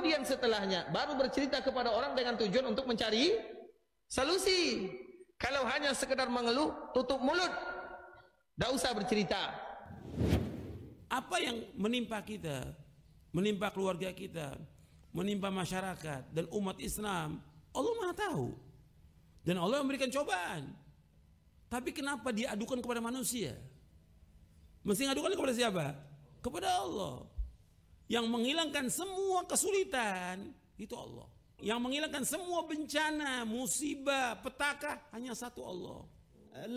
kemudian setelahnya baru bercerita kepada orang dengan tujuan untuk mencari solusi. Kalau hanya sekedar mengeluh, tutup mulut, tidak usah bercerita. Apa yang menimpa kita, menimpa keluarga kita, menimpa masyarakat dan umat Islam, Allah Maha tahu. Dan Allah memberikan cobaan. Tapi kenapa dia adukan kepada manusia? Mesti ngadukan kepada siapa? Kepada Allah. Yang menghilangkan semua kesulitan itu Allah. Yang menghilangkan semua bencana, musibah, petaka hanya satu Allah.